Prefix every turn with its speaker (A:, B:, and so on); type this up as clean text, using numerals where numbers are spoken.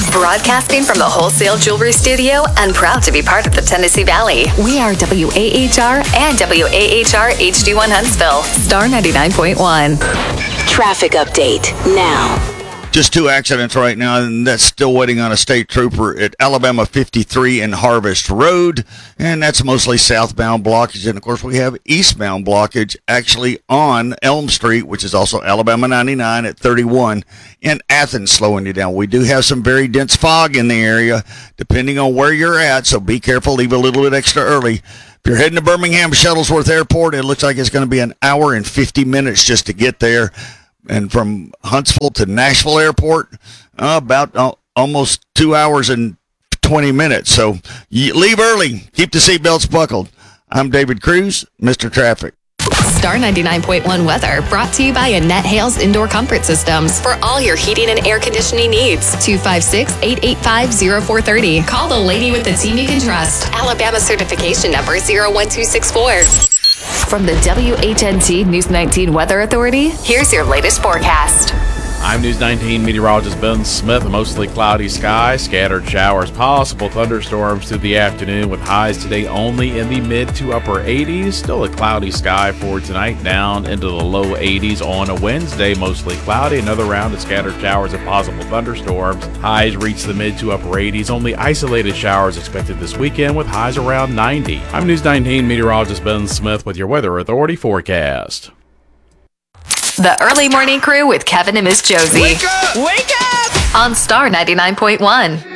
A: Broadcasting from the Wholesale Jewelry Studio and proud to be part of the Tennessee Valley. We are WAHR and WAHR HD1 Huntsville. Star 99.1.
B: Traffic update now.
C: Just 2 accidents right now, and that's still waiting on a state trooper at Alabama 53 and Harvest Road, and that's mostly southbound blockage. And, of course, we have eastbound blockage actually on Elm Street, which is also Alabama 99 at 31, and Athens slowing you down. We do have some very dense fog in the area, depending on where you're at, so be careful. Leave a little bit extra early. If you're heading to Birmingham Shuttlesworth Airport, it looks like it's going to be an hour and 50 minutes just to get there. And from Huntsville to Nashville Airport, about almost 2 hours and 20 minutes. So you leave early. Keep the seatbelts buckled. I'm David Cruz, Mr. Traffic.
A: Star 99.1 weather brought to you by Annette Hales Indoor Comfort Systems. For all your heating and air conditioning needs, 256-885-0430. Call the lady with the team you can trust. Alabama certification number 01264. From the WHNT News 19 Weather Authority, here's your latest forecast.
D: I'm News 19 meteorologist Ben Smith. Mostly cloudy sky, scattered showers, possible thunderstorms through the afternoon with highs today only in the mid to upper 80s. Still a cloudy sky for tonight, down into the low 80s on a Wednesday. Mostly cloudy, another round of scattered showers and possible thunderstorms. Highs reach the mid to upper 80s. Only isolated showers expected this weekend with highs around 90. I'm News 19 meteorologist Ben Smith with your Weather Authority forecast.
A: The Early Morning Crew with Kevin and Miss Josie.
E: Wake up! Wake up!
A: On Star 99.1.